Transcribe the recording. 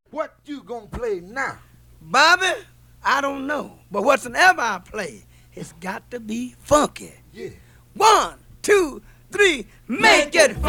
What you gonna play now? Bobby, I don't know. But whatsoever I play, it's got to be funky. Yeah. 1, 2, 3, make it